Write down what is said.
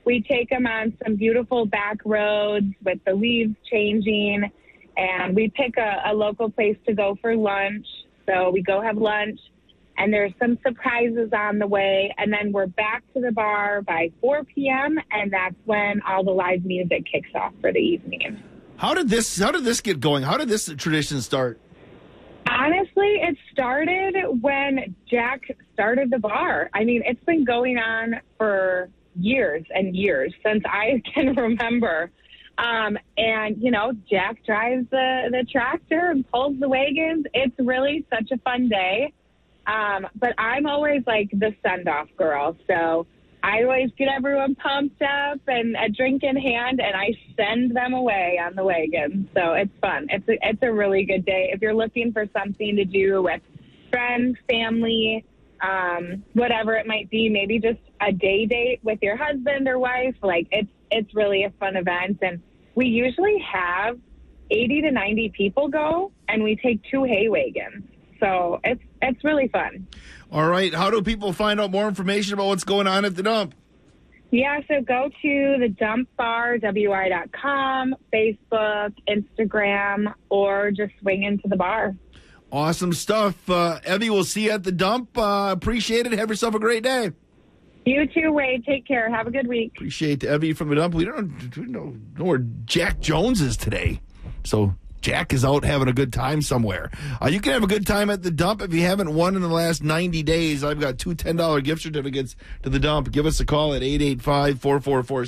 we take them on some beautiful back roads with the leaves changing, and we pick a local place to go for lunch. So we go have lunch, and there's some surprises on the way, and then we're back to the bar by 4 p.m., and that's when all the live music kicks off for the evening. How did this get going? How did this tradition start? Honestly, it started when Jack started the bar. I mean, it's been going on for years and years, since I can remember. And, you know, Jack drives the tractor and pulls the wagons. It's really such a fun day. But I'm always like the send-off girl. So I always get everyone pumped up and a drink in hand, and I send them away on the wagon. So it's fun. It's a really good day. If you're looking for something to do with friends, family, whatever it might be, maybe just a day date with your husband or wife, like it's really a fun event. And we usually have 80 to 90 people go, and we take 2 hay wagons. So it's really fun. All right. How do people find out more information about what's going on at the dump? Yeah, so go to the dumpbarwi.com, Facebook, Instagram, or just swing into the bar. Awesome stuff. Evie, we'll see you at the dump. Appreciate it. Have yourself a great day. You too, Wade. Take care. Have a good week. Appreciate Evie from the dump. We don't know where Jack Jones is today. So Jack is out having a good time somewhere. You can have a good time at the dump if you haven't won in the last 90 days. I've got 2 $10 gift certificates to the dump. Give us a call at 885-444